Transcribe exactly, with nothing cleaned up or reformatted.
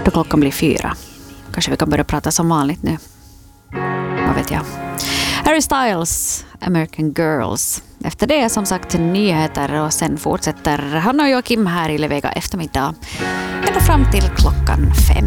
då klockan blir fyra. Kanske vi kan börja prata som vanligt nu. Vad vet jag. Harry Styles, American Girls. Efter det som sagt nyheter och sen fortsätter Hanna och Joakim här i Levega eftermiddag. Ända fram till klockan fem.